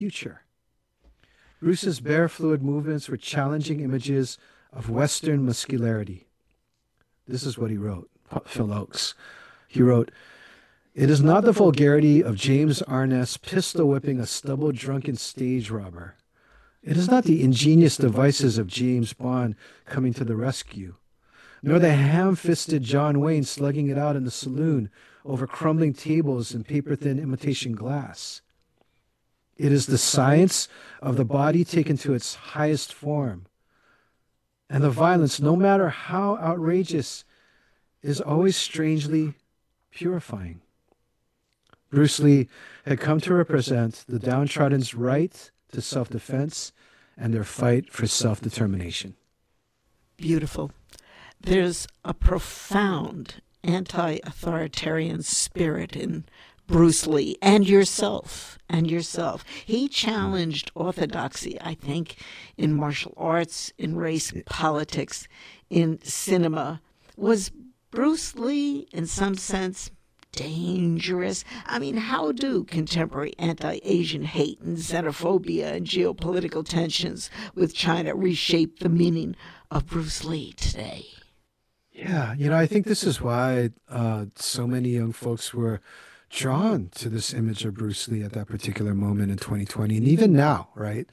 future. Bruce's bare fluid movements were challenging images of Western muscularity. This is what he wrote, Phil Oakes. He wrote, "It is not the vulgarity of James Arness pistol whipping a stubble drunken stage robber. It is not the ingenious devices of James Bond coming to the rescue, nor the ham-fisted John Wayne slugging it out in the saloon over crumbling tables and paper-thin imitation glass. It is the science of the body taken to its highest form. And the violence, no matter how outrageous, is always strangely purifying." Bruce Lee had come to represent the downtrodden's right to self-defense and their fight for self-determination. Beautiful. There's a profound anti-authoritarian spirit in Bruce Lee and yourself. He challenged orthodoxy, I think, in martial arts, in race politics, in cinema. Was Bruce Lee, in some sense, dangerous? I mean, how do contemporary anti-Asian hate and xenophobia and geopolitical tensions with China reshape the meaning of Bruce Lee today? Yeah, I think this is why so many young folks were drawn to this image of Bruce Lee at that particular moment in 2020. And even now, right?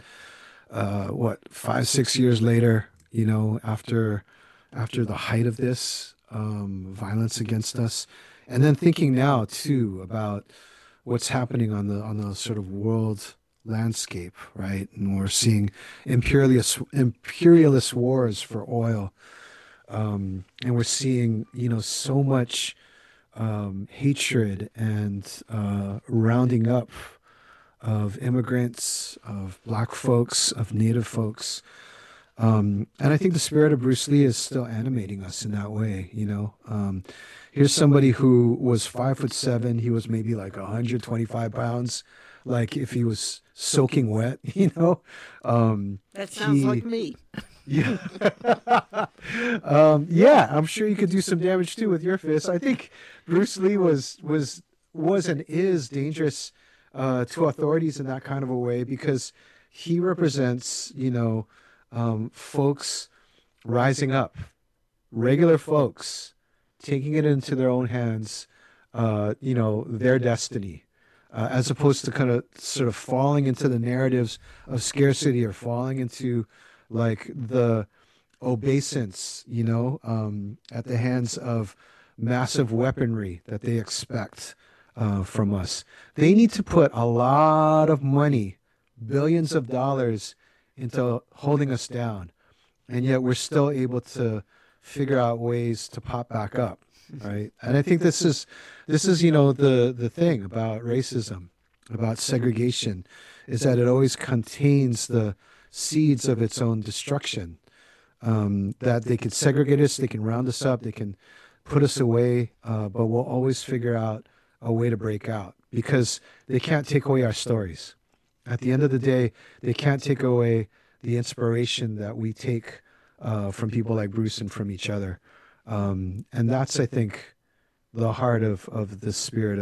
5-6 years later, after the height of this violence against us, and then thinking now too about what's happening on the sort of world landscape, right? And we're seeing imperialist wars for oil, and we're seeing so much hatred and rounding up of immigrants, of black folks, of native folks. And I think the spirit of Bruce Lee is still animating us in that way, Here's somebody who was 5'7". He was maybe like 125 pounds, like if he was soaking wet, That sounds like me. Yeah. I'm sure you could do some damage too with your fists. I think Bruce Lee was and is dangerous to authorities in that kind of a way because he represents, folks rising up, regular folks taking it into their own hands, their destiny, as opposed to kind of sort of falling into the narratives of scarcity or falling into like the obeisance, at the hands of massive weaponry that they expect from us. They need to put a lot of money, billions of dollars, into holding us down, and yet we're still able to figure out ways to pop back up, right? And I think this is the thing about racism, about segregation, is that it always contains the seeds of its own destruction. That they can segregate us, they can round us up, they can put us away, but we'll always figure out a way to break out because they can't take away our stories. At the end of the day, they can't take away the inspiration that we take from people like Bruce and from each other. And that's, I think, the heart of the spirit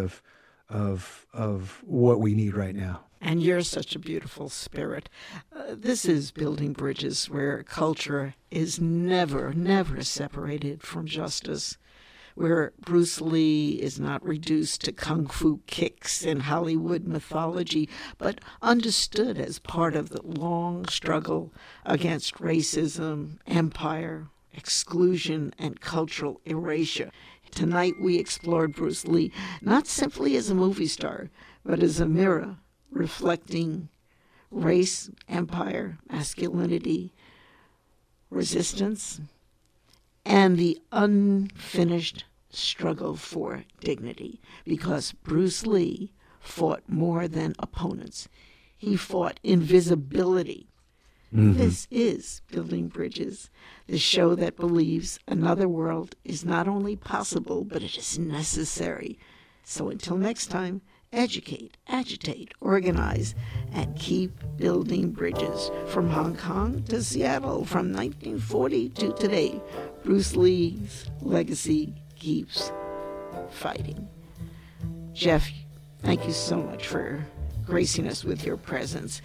of what we need right now. And you're such a beautiful spirit. This is Building Bridges, where culture is never, never separated from justice, where Bruce Lee is not reduced to kung fu kicks in Hollywood mythology, but understood as part of the long struggle against racism, empire, exclusion, and cultural erasure. Tonight we explored Bruce Lee not simply as a movie star, but as a mirror reflecting race, empire, masculinity, resistance, and the unfinished struggle for dignity. Because Bruce Lee fought more than opponents. He fought invisibility. Mm-hmm. This is Building Bridges, the show that believes another world is not only possible, but it is necessary. So until next time, educate, agitate, organize, and keep building bridges. From Hong Kong to Seattle, from 1940 to today, Bruce Lee's legacy keeps fighting. Jeff, thank you so much for gracing us with your presence.